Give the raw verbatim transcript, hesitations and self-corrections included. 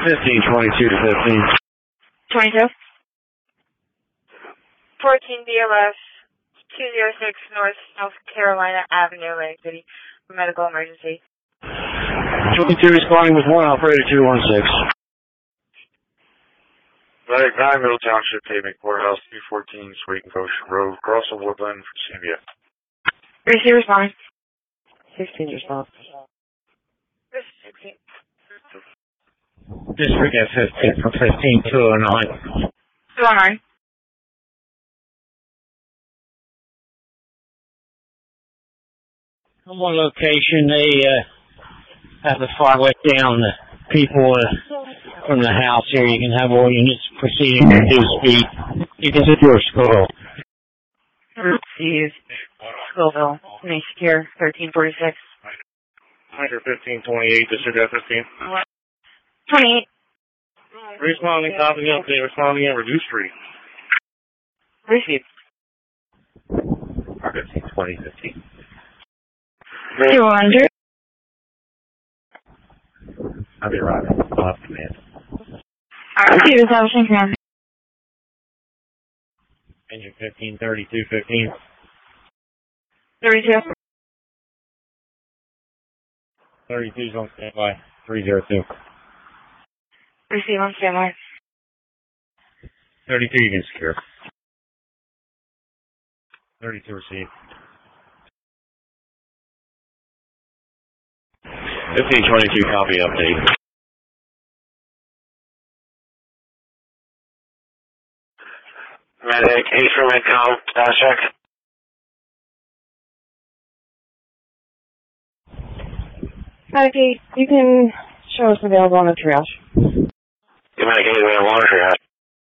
fifteen twenty-two to fifteen. twenty-two. fourteen B L S, two oh six North South Carolina Avenue, Lake City, medical emergency. twenty-two responding with one, operator two one six. Medic nine, Middle Township, Pavement Courthouse, two fourteen, Sweet and Goshen Road, across the Woodland for C B S. Receive responding. sixteen response. This is sixteen. District at fifteen for fifteen two oh nine. two oh nine. On one location, they uh, have the fire wet down the people uh, from the house here. You can have all units proceeding at reduced speed. You can hit your skull. Receive. Scoville, May secure, thirteen forty-six. Hunter fifteen twenty-eight, District at fifteen. twenty-eight. Responding, copy update, responding at reduced speed. Receive. fifteen twenty, fifteen. two hundred. I'll be right. I'll have command. Alright, receive establishing command. Engine fifteen thirty-two fifteen. thirty-two. thirty-two's on standby. three oh two. Receive on standby. thirty-two you can secure. thirty-two received. fifteen twenty-two, copy update. Medic, eight for Midcom, status check. Okay, you can show us available on the triage. You Medic, eight available on the triage.